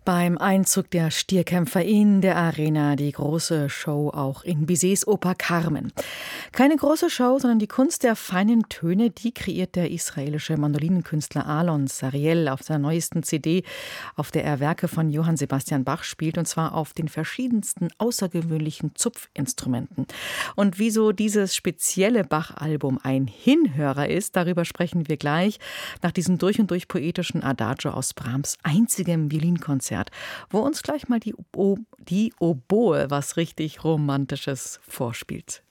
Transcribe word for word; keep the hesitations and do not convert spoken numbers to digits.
Beim Einzug der Stierkämpfer in der Arena die große Show auch in Bizets Oper Carmen. Keine große Show, sondern die Kunst der feinen Töne, die kreiert der israelische Mandolinenkünstler Alon Sariel auf seiner neuesten C D, auf der er Werke von Johann Sebastian Bach spielt, und zwar auf den verschiedensten außergewöhnlichen Zupfinstrumenten. Und wieso dieses spezielle Bach-Album ein Hinhörer ist, darüber sprechen wir gleich nach diesem durch und durch poetischen Adagio aus Brahms einzigem Violinkonzert, wo uns gleich mal die, o- die Oboe was richtig Romantisches vorspielt.